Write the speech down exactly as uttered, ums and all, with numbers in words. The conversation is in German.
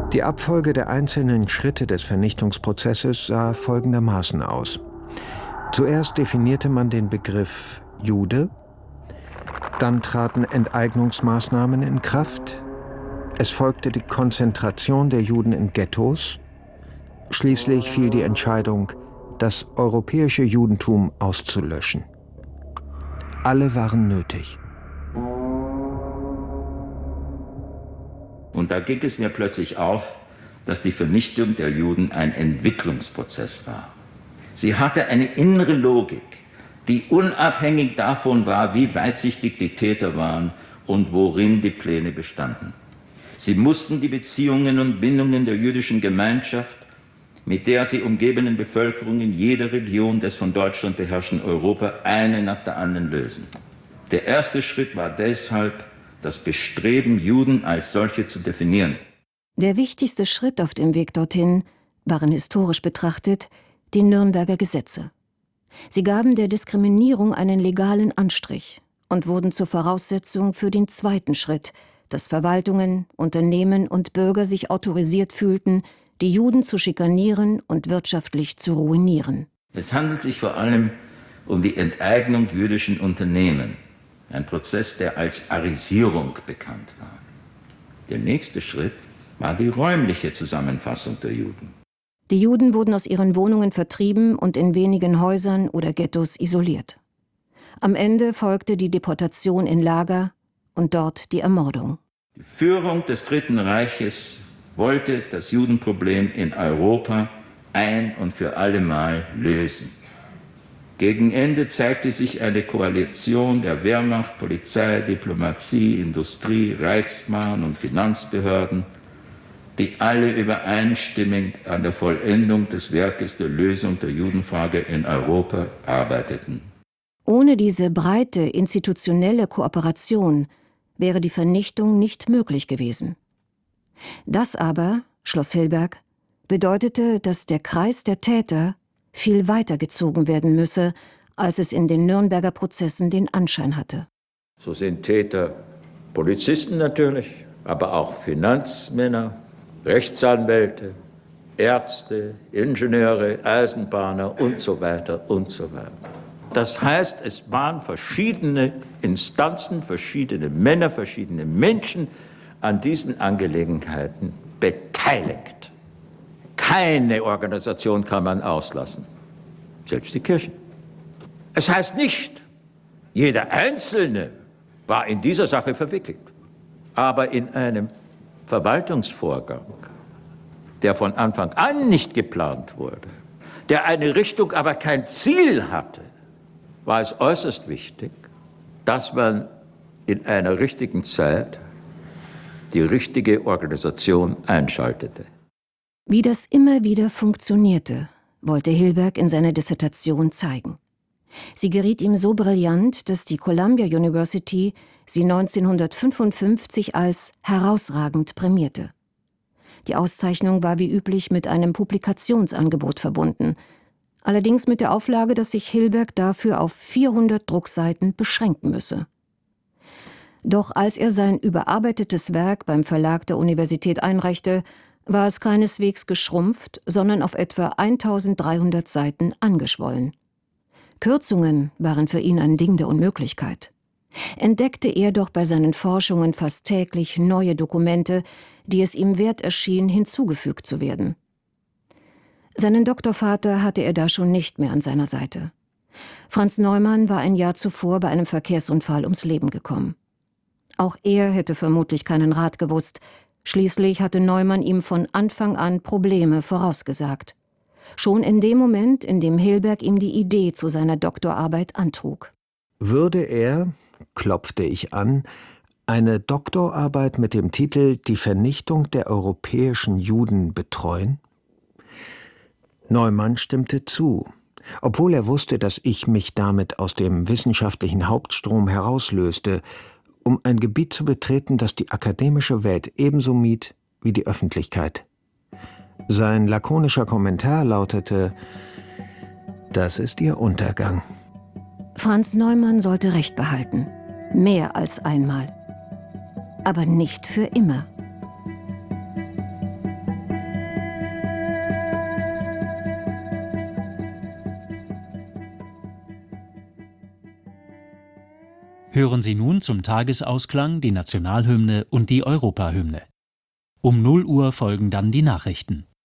Die Abfolge der einzelnen Schritte des Vernichtungsprozesses sah folgendermaßen aus. Zuerst definierte man den Begriff Jude, dann traten Enteignungsmaßnahmen in Kraft, es folgte die Konzentration der Juden in Ghettos, schließlich fiel die Entscheidung, das europäische Judentum auszulöschen. Alle waren nötig. Und da ging es mir plötzlich auf, dass die Vernichtung der Juden ein Entwicklungsprozess war. Sie hatte eine innere Logik, die unabhängig davon war, wie weitsichtig die Täter waren und worin die Pläne bestanden. Sie mussten die Beziehungen und Bindungen der jüdischen Gemeinschaft mit der sie umgebenen Bevölkerung in jeder Region des von Deutschland beherrschten Europa eine nach der anderen lösen. Der erste Schritt war deshalb das Bestreben, Juden als solche zu definieren. Der wichtigste Schritt auf dem Weg dorthin waren historisch betrachtet die Nürnberger Gesetze. Sie gaben der Diskriminierung einen legalen Anstrich und wurden zur Voraussetzung für den zweiten Schritt, dass Verwaltungen, Unternehmen und Bürger sich autorisiert fühlten, die Juden zu schikanieren und wirtschaftlich zu ruinieren. Es handelt sich vor allem um die Enteignung jüdischen Unternehmen, ein Prozess, der als Arisierung bekannt war. Der nächste Schritt war die räumliche Zusammenfassung der Juden. Die Juden wurden aus ihren Wohnungen vertrieben und in wenigen Häusern oder Ghettos isoliert. Am Ende folgte die Deportation in Lager und dort die Ermordung. Die Führung des Dritten Reiches wollte das Judenproblem in Europa ein und für alle Mal lösen. Gegen Ende zeigte sich eine Koalition der Wehrmacht, Polizei, Diplomatie, Industrie, Reichsbahn und Finanzbehörden, die alle übereinstimmend an der Vollendung des Werkes der Lösung der Judenfrage in Europa arbeiteten. Ohne diese breite institutionelle Kooperation wäre die Vernichtung nicht möglich gewesen. Das aber, schloss Hilberg, bedeutete, dass der Kreis der Täter viel weiter gezogen werden müsse, als es in den Nürnberger Prozessen den Anschein hatte. So sind Täter Polizisten natürlich, aber auch Finanzmänner, Rechtsanwälte, Ärzte, Ingenieure, Eisenbahner und so weiter und so weiter. Das heißt, es waren verschiedene Instanzen, verschiedene Männer, verschiedene Menschen an diesen Angelegenheiten beteiligt. Keine Organisation kann man auslassen, selbst die Kirchen. Es heißt nicht, jeder Einzelne war in dieser Sache verwickelt, aber in einem Verwaltungsvorgang, der von Anfang an nicht geplant wurde, der eine Richtung, aber kein Ziel hatte, war es äußerst wichtig, dass man in einer richtigen Zeit die richtige Organisation einschaltete. Wie das immer wieder funktionierte, wollte Hilberg in seiner Dissertation zeigen. Sie geriet ihm so brillant, dass die Columbia University sie neunzehnhundertfünfundfünfzig als herausragend prämierte. Die Auszeichnung war wie üblich mit einem Publikationsangebot verbunden, allerdings mit der Auflage, dass sich Hilberg dafür auf vierhundert Druckseiten beschränken müsse. Doch als er sein überarbeitetes Werk beim Verlag der Universität einreichte, war es keineswegs geschrumpft, sondern auf etwa eintausenddreihundert Seiten angeschwollen. Kürzungen waren für ihn ein Ding der Unmöglichkeit. Entdeckte er doch bei seinen Forschungen fast täglich neue Dokumente, die es ihm wert erschien, hinzugefügt zu werden. Seinen Doktorvater hatte er da schon nicht mehr an seiner Seite. Franz Neumann war ein Jahr zuvor bei einem Verkehrsunfall ums Leben gekommen. Auch er hätte vermutlich keinen Rat gewusst. Schließlich hatte Neumann ihm von Anfang an Probleme vorausgesagt. Schon in dem Moment, in dem Hilberg ihm die Idee zu seiner Doktorarbeit antrug. Würde er, klopfte ich an, eine Doktorarbeit mit dem Titel »Die Vernichtung der europäischen Juden« betreuen? Neumann stimmte zu, obwohl er wusste, dass ich mich damit aus dem wissenschaftlichen Hauptstrom herauslöste, um ein Gebiet zu betreten, das die akademische Welt ebenso mied wie die Öffentlichkeit. Sein lakonischer Kommentar lautete: »Das ist Ihr Untergang.« Franz Neumann sollte Recht behalten, mehr als einmal, aber nicht für immer. Hören Sie nun zum Tagesausklang die Nationalhymne und die Europahymne. Um null Uhr folgen dann die Nachrichten.